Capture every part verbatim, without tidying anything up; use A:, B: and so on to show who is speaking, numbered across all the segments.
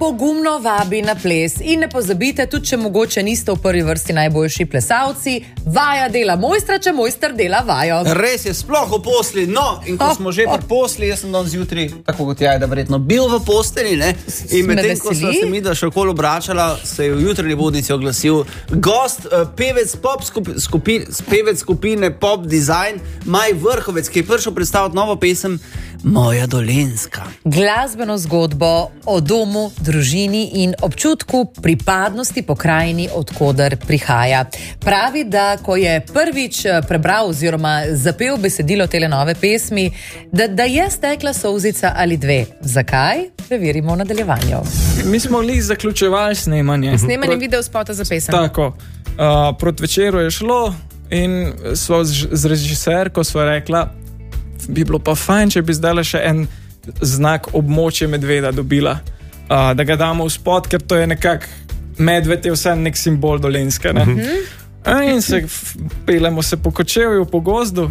A: pogumno vabi na ples. In ne pozabite, tudi če mogoče niste v prvi vrsti najboljši plesalci, vaja dela mojstra, če mojster dela vajo.
B: Res je, sploh v posli. No, in ko oh, smo že oh. pri posli, jaz sem danes zjutraj, tako kot Jajda verjetno, bil v posteli, ne? In medtem, ko sva se mi da še okoli obračala, se je v jutranji vodnici oglasil gost, uh, pevec pop skupi, skupin, pevec skupine Pop Design, Maj Vrhovec, ki je prišel predstaviti novo pesem Moja Dolenjska.
A: Glasbeno zgodbo o domu, družini in občutku pripadnosti pokrajini, odkoder prihaja. Pravi, da ko je prvič prebral oziroma zapel besedilo tele nove pesmi, da, da je stekla solzica ali dve. Zakaj? Preverimo v nadaljevanju.
C: Mi smo li zaključevali snemanje.
D: Snemanje Pro... videospota za pesem.
C: Tako. Uh, proti večeru je šlo in sva z, z režiserko sva rekla, bi bilo pa fajn, če bi zdaj še en znak območje medveda dobila. Uh, da ga damo v spot, ker to je nekak medved je vse nek simbol Dolenjske, ne? Mm-hmm. In se pelemo se po Kočevju, po gozdu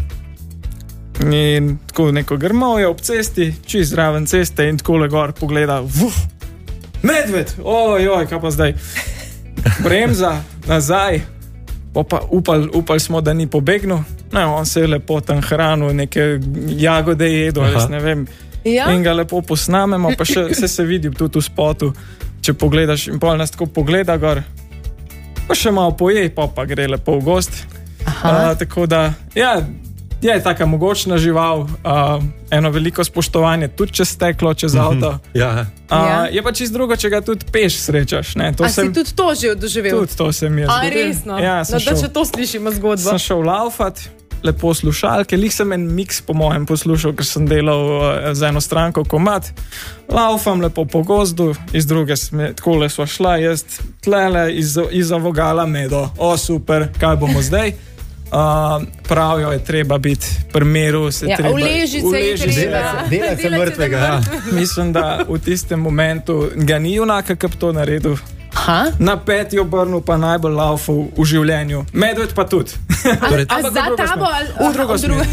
C: in tako neko grmovje ob cesti, čist zraven ceste in tako le gor pogleda, vuf, medved, ojoj, kaj pa zdaj? Bremza, nazaj, pa, pa upali upal smo, da ni pobegnil. No, on se je lepo tam hranil, neke jagode jedo, jaz ne vem. Ja? In ga lepo posnamemo, pa še se se vidi tudi v spotu, če pogledaš in pol nas tako pogleda gor, pa še malo poje, pa pa gre lepo v gost. Uh, tako da, ja, je taka mogočna žival, uh, eno veliko spoštovanje, tudi čez steklo, čez avto.
E: Mm-hmm. Ja.
C: Uh, ja. Je pa čist drugo, če ga tudi peš srečaš. Ne? To
D: A sem, si tudi to že doživel?
C: Tudi to sem jaz.
D: A resno?
C: Ja,
D: no, da še to slišimo zgodbo.
C: Sem šel laufat, lepo slušalke, lih sem en mix po mojem poslušal, ker sem delal uh, za eno stranko komad. Laufam lepo po gozdu, iz druge sme, takole sva šla, jaz tlele iz, iz avogala medo. O, super, kaj bomo zdaj? Uh, pravijo, je treba biti pri miru, se
D: ja,
C: treba...
D: Uležice je treba.
E: Delati se mrtvega.
C: Mislim, da v tistem momentu ga ni junaka, ki bi to naredil.
A: Ha?
C: Na peti obrnu pa najbolj laufal v življenju. Medved pa tudi.
D: A, a za tabo ali
C: v drugo smer?